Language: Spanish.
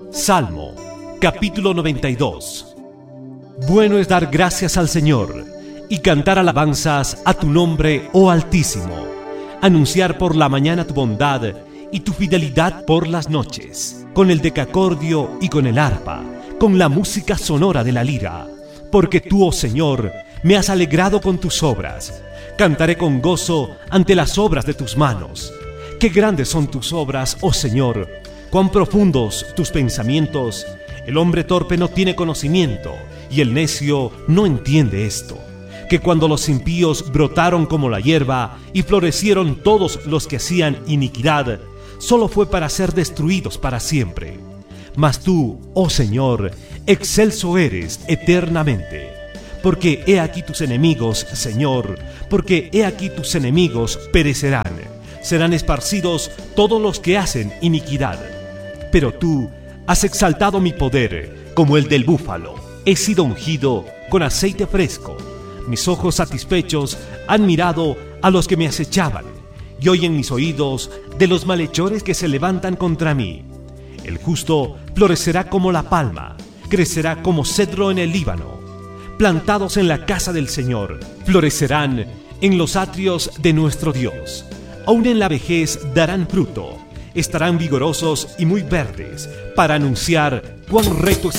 Salmo, capítulo 92. Bueno es dar gracias al Señor y cantar alabanzas a tu nombre, oh Altísimo. Anunciar por la mañana tu bondad y tu fidelidad por las noches, con el decacordio y con el arpa, con la música sonora de la lira. Porque tú, oh Señor, me has alegrado con tus obras. Cantaré con gozo ante las obras de tus manos. Qué grandes son tus obras, oh Señor, cuán profundos tus pensamientos. El hombre torpe no tiene conocimiento, y el necio no entiende esto, que cuando los impíos brotaron como la hierba y florecieron todos los que hacían iniquidad, solo fue para ser destruidos para siempre. Mas tú, oh Señor, excelso eres eternamente. Porque he aquí tus enemigos, Señor, porque he aquí tus enemigos perecerán. Serán esparcidos todos los que hacen iniquidad. Pero tú has exaltado mi poder como el del búfalo. He sido ungido con aceite fresco. Mis ojos satisfechos han mirado a los que me acechaban, y oyen mis oídos de los malhechores que se levantan contra mí. El justo florecerá como la palma, crecerá como cedro en el Líbano. Plantados en la casa del Señor, florecerán en los atrios de nuestro Dios. Aún en la vejez darán fruto, estarán vigorosos y muy verdes, para anunciar cuán recto es